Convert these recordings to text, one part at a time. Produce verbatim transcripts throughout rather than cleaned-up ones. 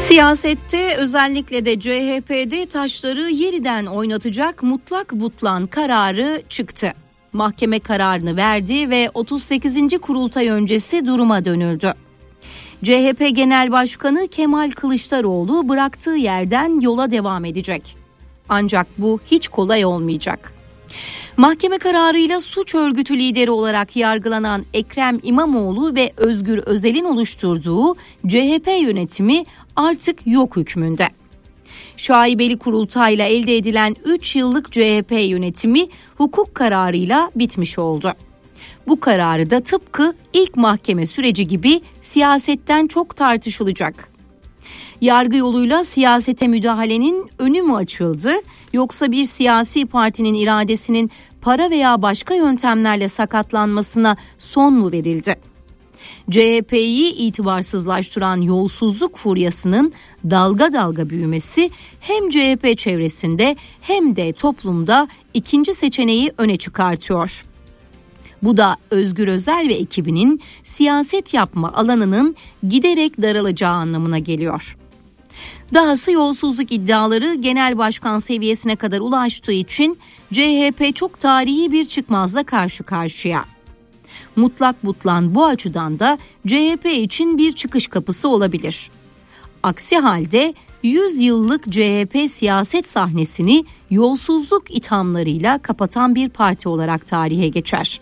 Siyasette, özellikle de C H P'de taşları yeniden oynatacak mutlak butlan kararı çıktı. Mahkeme kararını verdi ve otuz sekizinci kurultay öncesi duruma dönüldü. C H P Genel Başkanı Kemal Kılıçdaroğlu bıraktığı yerden yola devam edecek. Ancak bu hiç kolay olmayacak. Mahkeme kararıyla suç örgütü lideri olarak yargılanan Ekrem İmamoğlu ve Özgür Özel'in oluşturduğu C H P yönetimi artık yok hükmünde. Şaibeli kurultayla elde edilen üç yıllık C H P yönetimi hukuk kararıyla bitmiş oldu. Bu kararı da tıpkı ilk mahkeme süreci gibi siyasetten çok tartışılacak. Yargı yoluyla siyasete müdahalenin önü mü açıldı, yoksa bir siyasi partinin iradesinin para veya başka yöntemlerle sakatlanmasına son mu verildi? C H P'yi itibarsızlaştıran yolsuzluk furyasının dalga dalga büyümesi hem C H P çevresinde hem de toplumda ikinci seçeneği öne çıkartıyor. Bu da Özgür Özel ve ekibinin siyaset yapma alanının giderek daralacağı anlamına geliyor. Dahası yolsuzluk iddiaları genel başkan seviyesine kadar ulaştığı için C H P çok tarihi bir çıkmazla karşı karşıya. Mutlak butlan bu açıdan da C H P için bir çıkış kapısı olabilir. Aksi halde yüz yıllık C H P siyaset sahnesini yolsuzluk ithamlarıyla kapatan bir parti olarak tarihe geçer.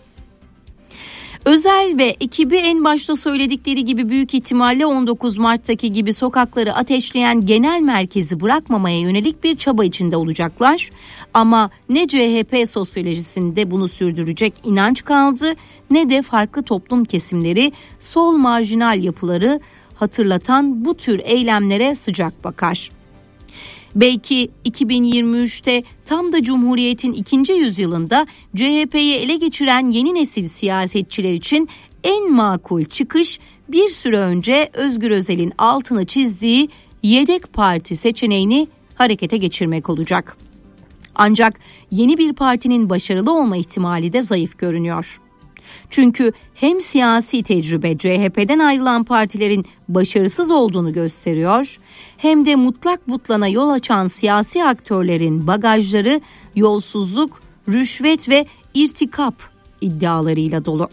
Özel ve ekibi en başta söyledikleri gibi büyük ihtimalle on dokuz Mart'taki gibi sokakları ateşleyen genel merkezi bırakmamaya yönelik bir çaba içinde olacaklar. Ama ne C H P sosyolojisinde bunu sürdürecek inanç kaldı, ne de farklı toplum kesimleri sol marjinal yapıları hatırlatan bu tür eylemlere sıcak bakar. Belki iki bin yirmi üçte tam da Cumhuriyet'in ikinci yüzyılında C H P'yi ele geçiren yeni nesil siyasetçiler için en makul çıkış bir süre önce Özgür Özel'in altını çizdiği yedek parti seçeneğini harekete geçirmek olacak. Ancak yeni bir partinin başarılı olma ihtimali de zayıf görünüyor. Çünkü hem siyasi tecrübe C H P'den ayrılan partilerin başarısız olduğunu gösteriyor, hem de mutlak butlana yol açan siyasi aktörlerin bagajları yolsuzluk, rüşvet ve irtikap iddialarıyla dolu.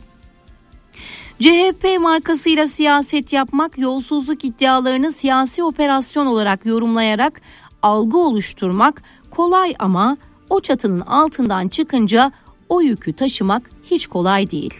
C H P markasıyla siyaset yapmak, yolsuzluk iddialarını siyasi operasyon olarak yorumlayarak algı oluşturmak kolay, ama o çatının altından çıkınca o yükü taşımak hiç kolay değil.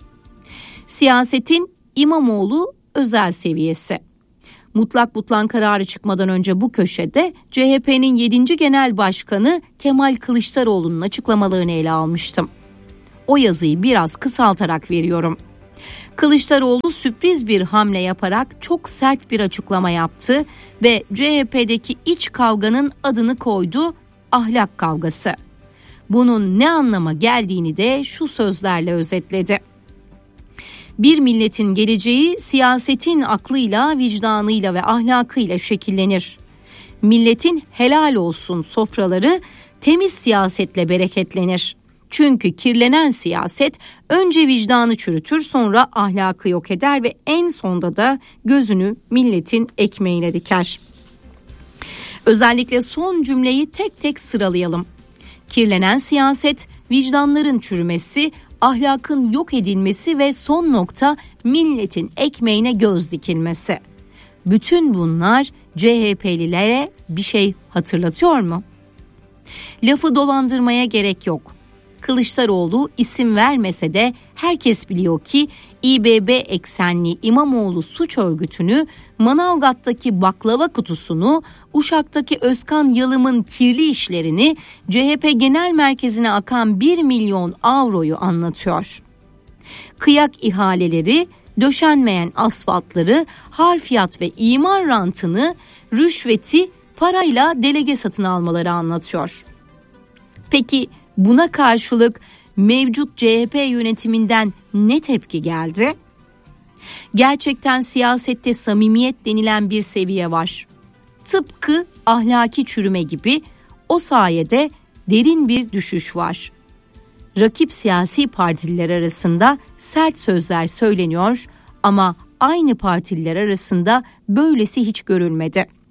Siyasetin İmamoğlu özel seviyesi. Mutlak butlan kararı çıkmadan önce bu köşede C H P'nin yedinci Genel Başkanı Kemal Kılıçdaroğlu'nun açıklamalarını ele almıştım. O yazıyı biraz kısaltarak veriyorum. Kılıçdaroğlu sürpriz bir hamle yaparak çok sert bir açıklama yaptı ve C H P'deki iç kavganın adını koydu: ahlak kavgası. Bunun ne anlama geldiğini de şu sözlerle özetledi: bir milletin geleceği siyasetin aklıyla, vicdanıyla ve ahlakıyla şekillenir. Milletin helal olsun sofraları temiz siyasetle bereketlenir. Çünkü kirlenen siyaset önce vicdanı çürütür, sonra ahlakı yok eder ve en sonda da gözünü milletin ekmeğine diker. Özellikle son cümleyi tek tek sıralayalım. Kirlenen siyaset, vicdanların çürümesi, ahlakın yok edilmesi ve son nokta milletin ekmeğine göz dikilmesi. Bütün bunlar C H P'lilere bir şey hatırlatıyor mu? Lafı dolandırmaya gerek yok. Kılıçdaroğlu isim vermese de herkes biliyor ki İ B B eksenli İmamoğlu suç örgütünü, Manavgat'taki baklava kutusunu, Uşak'taki Özkan Yalım'ın kirli işlerini, C H P Genel Merkezi'ne akan bir milyon avroyu anlatıyor. Kıyak ihaleleri, döşenmeyen asfaltları, harfiyat ve imar rantını, rüşveti, parayla delege satın almaları anlatıyor. Peki buna karşılık mevcut C H P yönetiminden ne tepki geldi? Gerçekten siyasette samimiyet denilen bir seviye var. Tıpkı ahlaki çürüme gibi o sayede derin bir düşüş var. Rakip siyasi partililer arasında sert sözler söyleniyor ama aynı partililer arasında böylesi hiç görülmedi.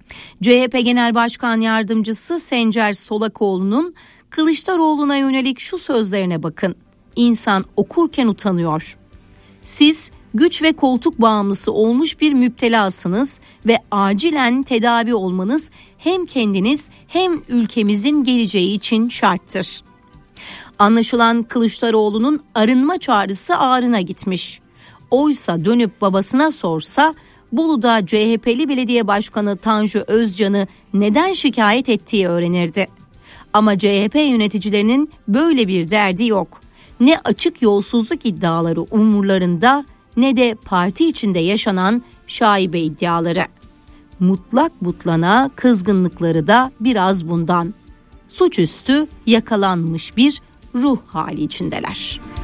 C H P Genel Başkan Yardımcısı Sencer Solakoğlu'nun Kılıçdaroğlu'na yönelik şu sözlerine bakın. İnsan okurken utanıyor. Siz güç ve koltuk bağımlısı olmuş bir müptelasınız ve acilen tedavi olmanız hem kendiniz hem ülkemizin geleceği için şarttır. Anlaşılan Kılıçdaroğlu'nun arınma çağrısı ağrına gitmiş. Oysa dönüp babasına sorsa Bolu'da C H P'li belediye başkanı Tanju Özcan'ı neden şikayet ettiği öğrenirdi. Ama C H P yöneticilerinin böyle bir derdi yok. Ne açık yolsuzluk iddiaları umurlarında ne de parti içinde yaşanan şaibe iddiaları. Mutlak butlana kızgınlıkları da biraz bundan. Suçüstü yakalanmış bir ruh hali içindeler.